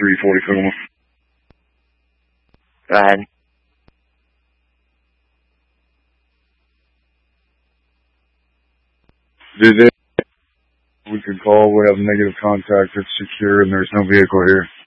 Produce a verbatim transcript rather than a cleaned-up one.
three forty Tacoma. Go ahead. Did they, we could call, we have negative contact, it's secure, and there's no vehicle here.